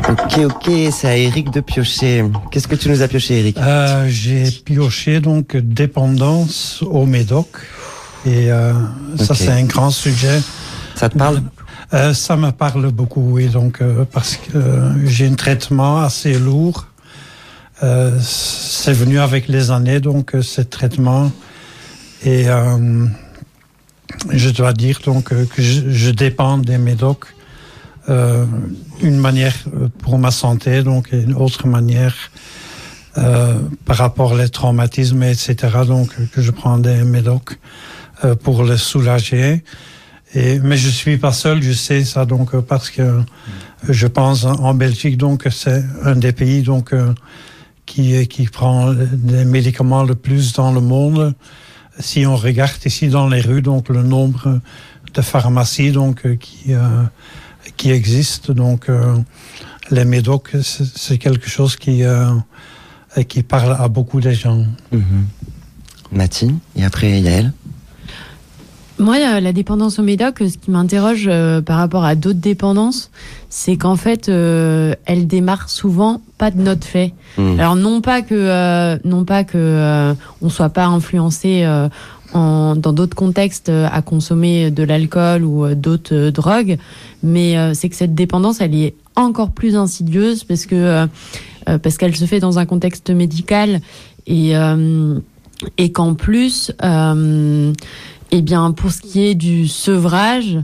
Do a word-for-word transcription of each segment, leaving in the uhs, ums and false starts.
Ok, ok, c'est à Eric de piocher. Qu'est-ce que tu nous as pioché, Eric? euh, J'ai pioché donc dépendance au médoc. Et euh, ça, okay. c'est un grand sujet. Ça te parle? euh, Ça me parle beaucoup, oui. Donc, euh, parce que euh, j'ai un traitement assez lourd. Euh, c'est venu avec les années, donc, euh, ce traitement. Et euh, je dois dire donc euh, que je, je dépends des médocs. Euh, une manière pour ma santé, donc une autre manière euh, par rapport aux traumatismes, et cetera. Donc que je prends des médocs euh, pour les soulager. Et, mais je suis pas seul, je sais ça donc parce que je pense en Belgique donc c'est un des pays donc euh, qui qui prend des médicaments le plus dans le monde. Si on regarde ici dans les rues donc le nombre de pharmacies donc qui euh, qui existe, donc euh, les médocs, c'est, c'est quelque chose qui, euh, qui parle à beaucoup de gens. Mm-hmm. Mathilde, et après Yael. Moi, la dépendance aux médocs, ce qui m'interroge euh, par rapport à d'autres dépendances, c'est qu'en fait, euh, elle démarre souvent pas de notre fait. Mm. Alors non pas que, euh, non pas que euh, on soit pas influencé euh, En, dans d'autres contextes à consommer de l'alcool ou d'autres euh, drogues, mais euh, c'est que cette dépendance, elle est encore plus insidieuse parce que euh, parce qu'elle se fait dans un contexte médical et euh, et qu'en plus, euh, eh bien pour ce qui est du sevrage,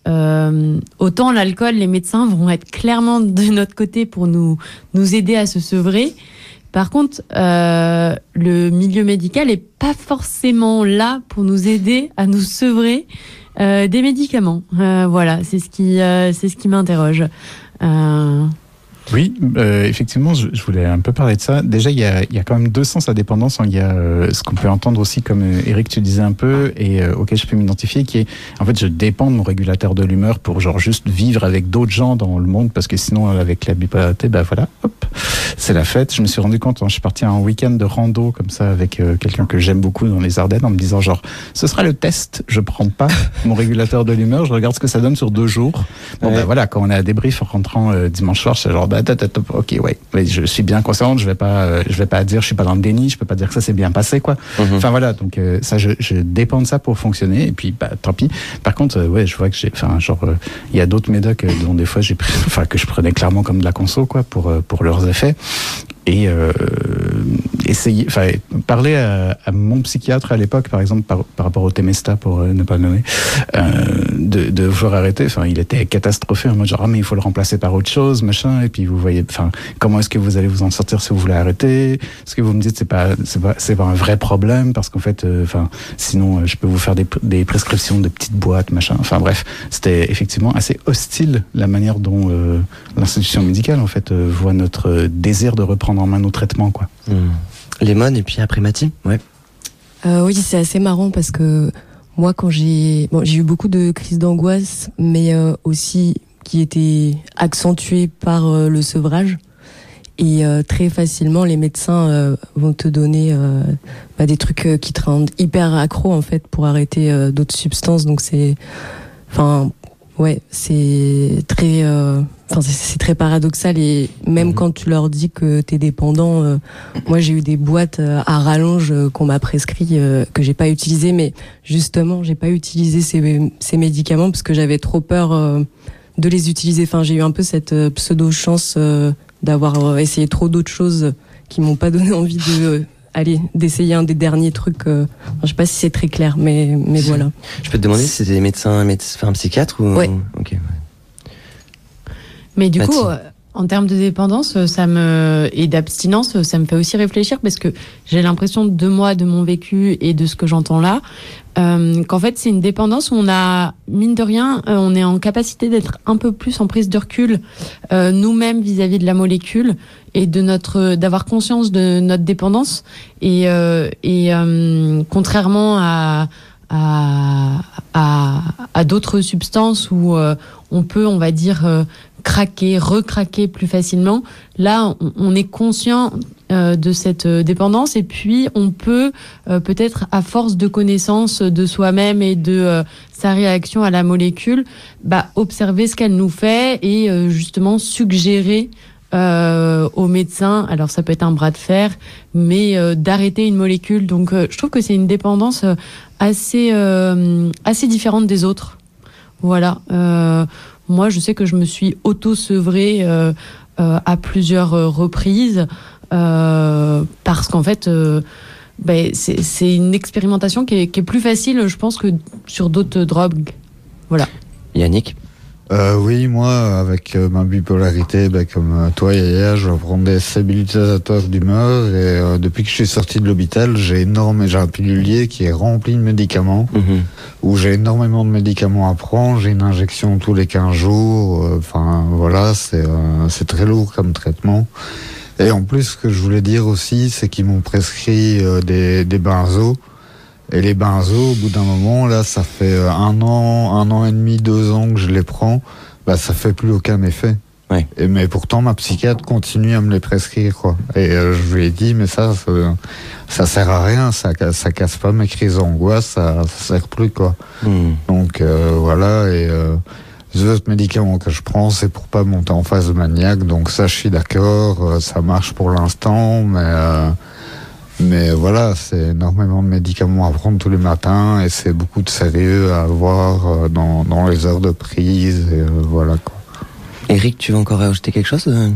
euh, autant l'alcool, les médecins vont être clairement de notre côté pour nous nous aider à se sevrer. Par contre, euh, le milieu médical est pas forcément là pour nous aider à nous sevrer euh, des médicaments. Euh, voilà, c'est ce qui, euh, c'est ce qui m'interroge. Euh... Oui, euh, effectivement, je, je voulais un peu parler de ça. Déjà, il y a, il y a quand même deux sens à dépendance. Il y a euh, ce qu'on peut entendre aussi, comme euh, Eric, tu disais un peu, et euh, auquel je peux m'identifier, qui est, en fait, je dépends de mon régulateur de l'humeur pour genre juste vivre avec d'autres gens dans le monde, parce que sinon, avec la bipolarité, ben voilà, hop, c'est la fête. Je me suis rendu compte, hein, je suis parti à un week-end de rando comme ça avec euh, quelqu'un que j'aime beaucoup dans les Ardennes, en me disant genre, ce sera le test. Je prends pas mon régulateur de l'humeur, je regarde ce que ça donne sur deux jours. Bon ouais. ben voilà, quand on est à débrief en rentrant euh, dimanche soir, c'est genre bah, ok, ouais, ouais, je suis bien consciente, je vais pas, euh, je vais pas dire, je suis pas dans le déni, je peux pas dire que ça s'est bien passé, quoi. Mm-hmm. Enfin voilà, donc euh, ça, je, je dépends de ça pour fonctionner, et puis bah tant pis. Par contre, euh, ouais, je vois que j'ai, enfin genre, il euh, y a d'autres médocs euh, dont des fois j'ai pris, enfin que je prenais clairement comme de la conso, quoi, pour euh, pour leurs effets. Et euh, essayer, enfin parler à, à mon psychiatre à l'époque, par exemple, par, par rapport au Temesta, pour euh, ne pas le nommer, euh, de, de vouloir arrêter. Enfin, il était catastrophé en mode genre ah mais il faut le remplacer par autre chose, machin. Et puis vous voyez, enfin comment est-ce que vous allez vous en sortir si vous voulez arrêter? Ce que vous me dites c'est pas c'est pas c'est pas un vrai problème parce qu'en fait, enfin euh, sinon euh, je peux vous faire des des prescriptions de petites boîtes, machin. Enfin bref, c'était effectivement assez hostile la manière dont euh, l'institution médicale en fait euh, voit notre désir de reprendre en main nos traitements, quoi. Mmh. Lemon et puis après Mathilde, ouais. Euh, oui, c'est assez marrant parce que moi, quand j'ai, bon, j'ai eu beaucoup de crises d'angoisse, mais euh, aussi qui étaient accentuées par euh, le sevrage. Et euh, très facilement, les médecins euh, vont te donner euh, bah, des trucs euh, qui te rendent hyper accro en fait pour arrêter euh, d'autres substances. Donc c'est, enfin, ouais, c'est très. Euh, Enfin, c'est, c'est très paradoxal et même mmh. quand tu leur dis que t'es dépendant, euh, moi j'ai eu des boîtes euh, à rallonge euh, qu'on m'a prescrit euh, que j'ai pas utilisées, mais justement j'ai pas utilisé ces, ces médicaments parce que j'avais trop peur euh, de les utiliser. Enfin, j'ai eu un peu cette euh, pseudo chance euh, d'avoir euh, essayé trop d'autres choses qui m'ont pas donné envie de euh, aller d'essayer un des derniers trucs. Euh, enfin, je sais pas si c'est très clair, mais mais voilà. Je peux te demander si c'était des médecins, médecins, enfin psychiatres ou ouais. Ok. Ouais. Mais du Mathilde. coup, euh, en termes de dépendance, ça me et d'abstinence, ça me fait aussi réfléchir parce que j'ai l'impression de moi, de mon vécu et de ce que j'entends là, euh, qu'en fait c'est une dépendance où on a mine de rien, euh, on est en capacité d'être un peu plus en prise de recul euh, nous-mêmes vis-à-vis de la molécule et de notre d'avoir conscience de notre dépendance et euh, et euh, contrairement à à à, à d'autres substances où euh, on peut, on va dire, euh, craquer, recraquer plus facilement. Là, on, on est conscient euh, de cette dépendance et puis on peut euh, peut-être, à force de connaissance de soi-même et de euh, sa réaction à la molécule, bah, observer ce qu'elle nous fait et euh, justement suggérer euh, au médecin. Alors ça peut être un bras de fer, mais euh, d'arrêter une molécule. Donc euh, je trouve que c'est une dépendance assez euh, assez différente des autres. Voilà. Euh, moi, je sais que je me suis auto-sevrée euh, euh, à plusieurs reprises euh, parce qu'en fait. Euh, Ben, c'est, c'est une expérimentation qui est, qui est plus facile, je pense, que sur d'autres drogues. Voilà. Yannick ? Euh, oui, moi, avec euh, ma bipolarité, ben, comme euh, toi, Yaya, je prends des stabilisateurs d'humeur et euh, depuis que je suis sorti de l'hôpital, j'ai énorme, j'ai un pilulier qui est rempli de médicaments, mmh. où j'ai énormément de médicaments à prendre. J'ai une injection tous les quinze jours. Enfin, euh, voilà, c'est, euh, c'est très lourd comme traitement. Et en plus, ce que je voulais dire aussi, c'est qu'ils m'ont prescrit euh, des, des benzos. Et les benzos, au bout d'un moment, là, ça fait un an, un an et demi, deux ans que je les prends. Bah, ça fait plus aucun effet. Ouais. Et, mais pourtant, ma psychiatre continue à me les prescrire, quoi. Et euh, je lui ai dit, mais ça, ça, ça sert à rien, ça, ça casse pas mes crises d'angoisse, ça, ça sert plus, quoi. Mmh. Donc, euh, voilà, et... Euh, les autres médicaments que je prends, c'est pour pas monter en phase maniaque, donc ça, je suis d'accord, euh, ça marche pour l'instant, mais euh, mais voilà, c'est énormément de médicaments à prendre tous les matins et c'est beaucoup de sérieux à avoir euh, dans dans les heures de prise, et euh, voilà quoi. Eric, tu veux encore ajouter quelque chose ? euh,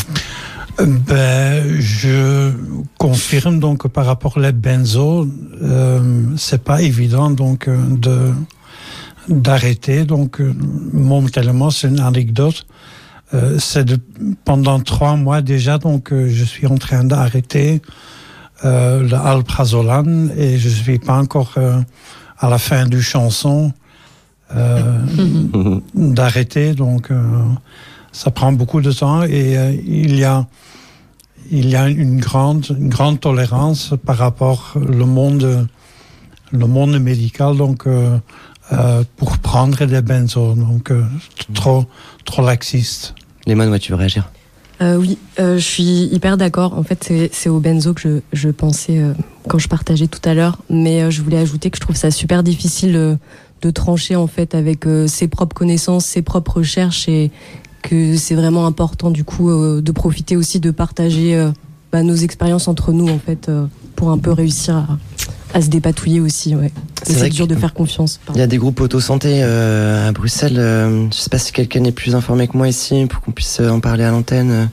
Ben, je confirme donc par rapport aux benzos, euh, c'est pas évident donc de d'arrêter, donc euh, momentanément, c'est une anecdote. Euh, c'est de, pendant trois mois déjà, donc euh, je suis en train d'arrêter euh, le alprazolam et je suis pas encore euh, à la fin du chanson euh, d'arrêter, donc euh, ça prend beaucoup de temps et euh, il y a il y a une grande une grande tolérance par rapport au monde le monde médical, donc euh, Euh, pour prendre des benzos, donc euh, trop, trop laxiste. Lémon, ouais, tu veux réagir ? euh, Oui, euh, je suis hyper d'accord. En fait, c'est, c'est aux benzos que je, je pensais euh, quand je partageais tout à l'heure, mais euh, je voulais ajouter que je trouve ça super difficile euh, de trancher en fait avec euh, ses propres connaissances, ses propres recherches, et que c'est vraiment important du coup euh, de profiter aussi de partager euh, bah, nos expériences entre nous en fait euh, pour un peu réussir à à se dépatouiller aussi, ouais. C'est, c'est dur de faire confiance. Il y a des groupes auto-santé euh, à Bruxelles. Euh, je sais pas si quelqu'un est plus informé que moi ici pour qu'on puisse en parler à l'antenne.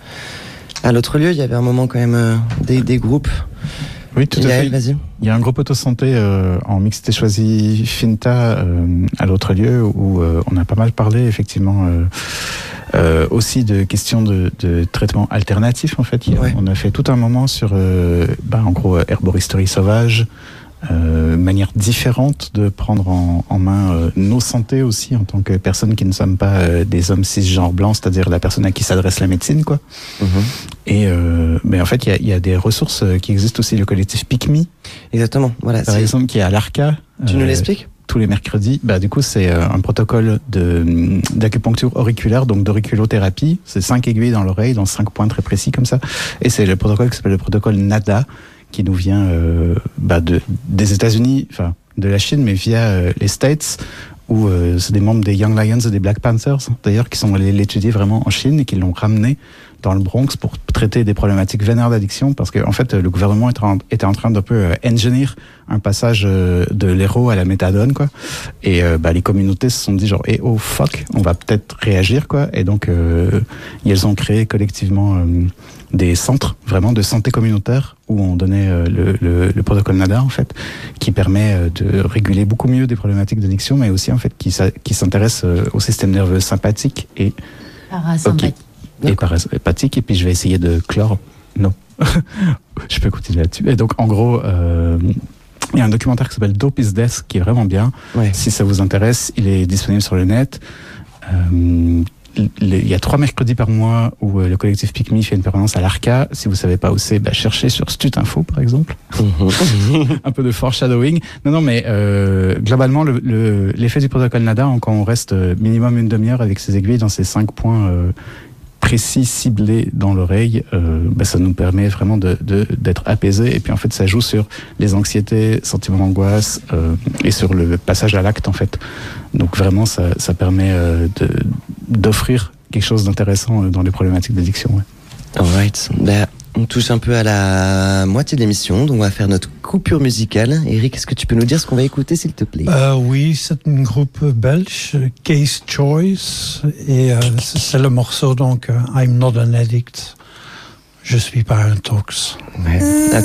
À l'autre lieu, il y avait un moment quand même euh, des, des groupes. Oui, tout à Yael, fait. Vas-y. Il y a un groupe auto-santé euh, en mixité choisie Finta euh, à l'autre lieu où euh, on a pas mal parlé effectivement euh, euh, aussi de questions de, de traitement alternatif en fait. Ouais. On a fait tout un moment sur euh, bah, en gros herboristerie sauvage. Euh, manière différente de prendre en, en main euh, nos santé aussi en tant que personnes qui ne sommes pas euh, des hommes cisgenres blancs, c'est-à-dire la personne à qui s'adresse la médecine, quoi. Mm-hmm. Et euh, mais en fait, il y a, y a des ressources qui existent aussi, le collectif Pick Me. Exactement. Voilà. Par c'est... exemple, qui est à l'Arca. Tu euh, nous l'expliques ? Tous les mercredis. Bah du coup, c'est euh, un protocole de d'acupuncture auriculaire, donc d'auriculothérapie. C'est cinq aiguilles dans l'oreille, dans cinq points très précis comme ça. Et c'est le protocole qui s'appelle le protocole NADA, qui nous vient euh, bah de, des États-Unis, enfin de la Chine, mais via euh, les States, où euh, c'est des membres des Young Lions et des Black Panthers, d'ailleurs, qui sont allés l'étudier vraiment en Chine et qui l'ont ramené dans le Bronx pour traiter des problématiques vénères d'addiction, parce que en fait, le gouvernement était en, était en train d'un peu euh, engineer un passage euh, de l'héro à la méthadone, quoi. Et euh, bah, les communautés se sont dit genre, eh oh fuck, on va peut-être réagir, quoi. Et donc, euh, elles ont créé collectivement euh, des centres vraiment de santé communautaire où on donnait euh, le, le, le protocole NADA en fait, qui permet euh, de réguler beaucoup mieux des problématiques d'addiction, mais aussi en fait qui, qui s'intéresse euh, au système nerveux sympathique et parasympathique. Okay. Et parasympathique. Et puis je vais essayer de clore. Non, je peux continuer là-dessus. Et donc en gros, euh, il y a un documentaire qui s'appelle Dope is Death qui est vraiment bien. Ouais. Si ça vous intéresse, il est disponible sur le net. Euh, Il y a trois mercredis par mois où le collectif Pick Me fait une permanence à l'Arca. Si vous savez pas où c'est, bah cherchez sur Stutinfo par exemple. Un peu de foreshadowing. Non, non, mais euh, globalement, le, le, l'effet du protocole NADA, quand on reste minimum une demi-heure avec ses aiguilles dans ces cinq points euh, précis, ciblés dans l'oreille, euh, bah, ça nous permet vraiment de, de, d'être apaisé. Et puis en fait, ça joue sur les anxiétés, sentiments d'angoisse euh, et sur le passage à l'acte en fait. Donc vraiment, ça, ça permet euh, de, d'offrir quelque chose d'intéressant dans les problématiques d'addiction. Ouais. Alright. Ben, on touche un peu à la moitié de l'émission, donc on va faire notre coupure musicale. Eric, est-ce que tu peux nous dire ce qu'on va écouter, s'il te plaît? euh, Oui, c'est un groupe belge, Case Choice, et euh, c'est le morceau donc euh, I'm Not an Addict. Je suis pas un tox. Ouais.